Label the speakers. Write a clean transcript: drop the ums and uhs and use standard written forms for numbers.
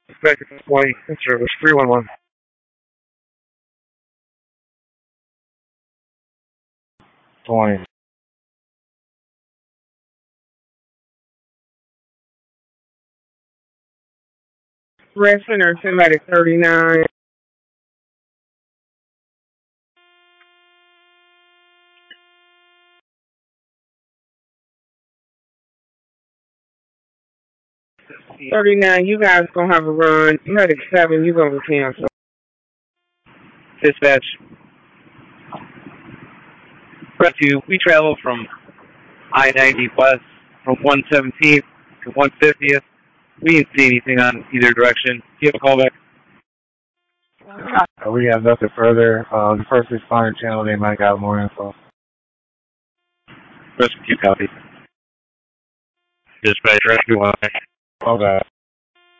Speaker 1: Back at 20, service 311. 20. Red Center, Cinematic 39. $39, you guys gonna have a run. You had a 7, you gonna cancel.
Speaker 2: Dispatch. Rescue, we travel from I-90 west from 117th to 150th. We didn't see anything on either direction. Do you have a callback?
Speaker 1: We have nothing further. The first responder channel, they might got more info.
Speaker 2: Rescue copy.
Speaker 3: Dispatch, rescue 1.
Speaker 1: Okay.